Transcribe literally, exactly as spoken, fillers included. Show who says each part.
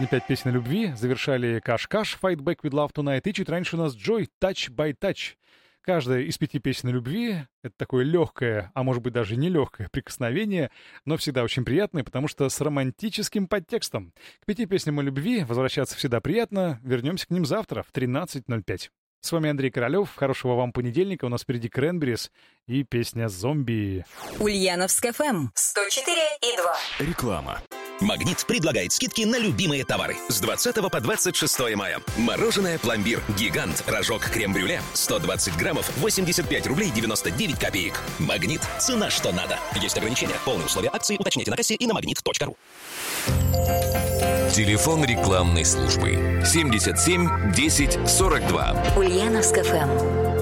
Speaker 1: Сегодня пять песен о любви. Завершали Каш-Каш, Fight Back with Love Tonight. И чуть раньше у нас Joy, Touch by Touch. Каждая из пяти песен о любви — это такое легкое, а может быть даже нелегкое прикосновение, но всегда очень приятное, потому что с романтическим подтекстом. К пяти песням о любви возвращаться всегда приятно. Вернемся к ним завтра в тринадцать ноль пять. С вами Андрей Королёв. Хорошего вам понедельника. У нас впереди Кренберис и песня «Зомби».
Speaker 2: Ульяновск эф эм сто четыре и два.
Speaker 3: Реклама. «Магнит» предлагает скидки на любимые товары с двадцатого по двадцать шестое мая. Мороженое «Пломбир», гигант, рожок, крем-брюле, сто двадцать граммов, восемьдесят пять рублей девяносто девять копеек. «Магнит» — цена, что надо. Есть ограничения. Полные условия акции уточните на кассе и на магнит точка ру.
Speaker 4: Телефон рекламной службы семьдесят семь десять сорок два.
Speaker 2: Ульяновск эф эм.